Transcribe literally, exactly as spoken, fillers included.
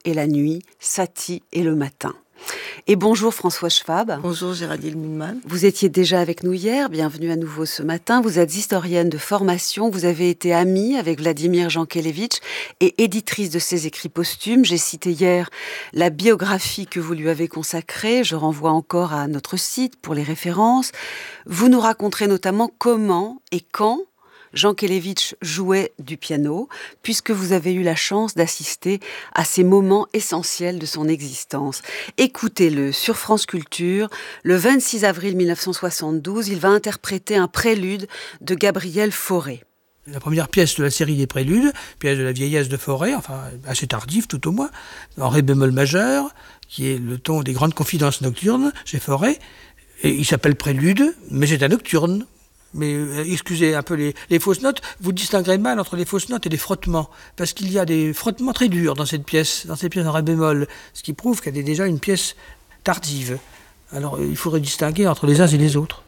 et la nuit, Satie et le matin. Et bonjour François Schwab. Bonjour Géraldine Mühlmann. Vous étiez déjà avec nous hier, bienvenue à nouveau ce matin. Vous êtes historienne de formation, vous avez été amie avec Vladimir Jankélévitch et éditrice de ses écrits posthumes. J'ai cité hier la biographie que vous lui avez consacrée, je renvoie encore à notre site pour les références. Vous nous raconterez notamment comment et quand Jankélévitch jouait du piano, puisque vous avez eu la chance d'assister à ces moments essentiels de son existence. Écoutez-le sur France Culture, le vingt-six avril mille neuf cent soixante-douze, il va interpréter un prélude de Gabriel Fauré. La première pièce de la série des préludes, pièce de la vieillesse de Fauré, enfin assez tardive tout au moins, en ré bémol majeur, qui est le ton des grandes confidences nocturnes chez Fauré. Et il s'appelle prélude, mais c'est un nocturne. Mais euh, excusez un peu les, les fausses notes, vous distinguerez mal entre les fausses notes et les frottements, parce qu'il y a des frottements très durs dans cette pièce, dans cette pièce en ré bémol, ce qui prouve qu'elle est déjà une pièce tardive. Alors euh, il faudrait distinguer entre les uns et les autres.